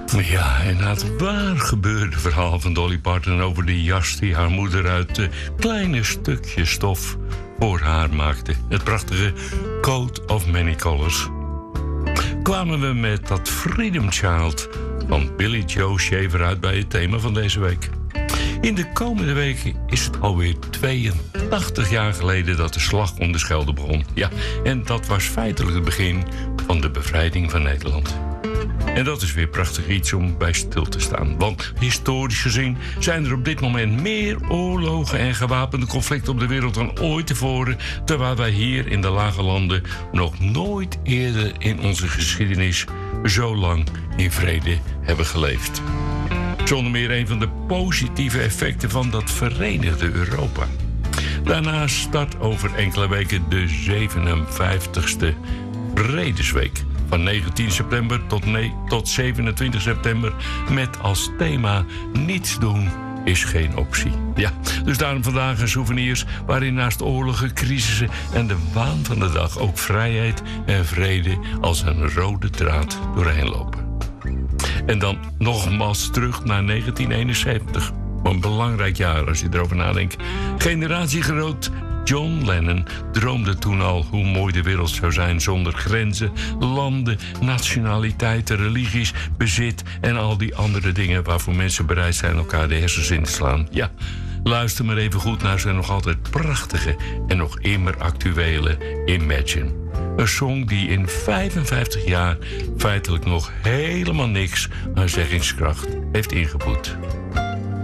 Ja, en na het waar gebeurde verhaal van Dolly Parton over de jas die haar moeder uit kleine stukjes stof voor haar maakte. Het prachtige Coat of Many Colors. Kwamen we met dat Freedom Child van Billy Joe Shaver uit bij het thema van deze week. In de komende weken is het alweer 82 jaar geleden dat de slag om de Schelde begon. Ja, en dat was feitelijk het begin van de bevrijding van Nederland. En dat is weer prachtig iets om bij stil te staan. Want historisch gezien zijn er op dit moment meer oorlogen en gewapende conflicten op de wereld dan ooit tevoren, terwijl wij hier in de Lage Landen nog nooit eerder in onze geschiedenis zo lang in vrede hebben geleefd. Zonder meer een van de positieve effecten van dat verenigde Europa. Daarnaast start over enkele weken de 57ste Vredesweek. Van 19 september tot 27 september met als thema niets doen is geen optie. Ja, dus daarom vandaag een souvenirs waarin naast oorlogen, crisissen en de waan van de dag ook vrijheid en vrede als een rode draad doorheen lopen. En dan nogmaals terug naar 1971. Een belangrijk jaar als je erover nadenkt. Generatiegenoot John Lennon droomde toen al hoe mooi de wereld zou zijn zonder grenzen, landen, nationaliteiten, religies, bezit en al die andere dingen waarvoor mensen bereid zijn elkaar de hersens in te slaan. Ja, luister maar even goed naar zijn nog altijd prachtige en nog immer actuele Imagine. Een song die in 55 jaar feitelijk nog helemaal niks aan zeggingskracht heeft ingeboet.